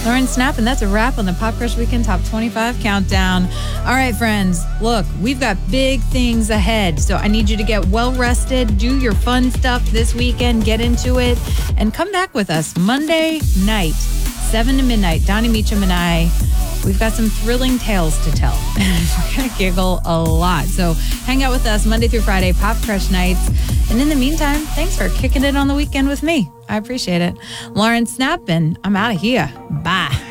Lauren Snap, and that's a wrap on the Pop Crush Weekend Top 25 Countdown. All right, friends, look, we've got big things ahead, so I need you to get well rested, do your fun stuff this weekend, get into it, and come back with us Monday night, 7 to midnight. Donnie Meacham and I, we've got some thrilling tales to tell. We're going to giggle a lot. So hang out with us Monday through Friday, Pop Crush nights. And in the meantime, thanks for kicking it on the weekend with me. I appreciate it. Lauren Snap, and I'm out of here. Bye.